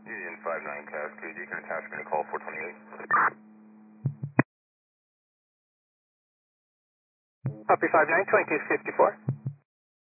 Union 59 Cascade, you can attach me to call 428. Copy 59, 2254.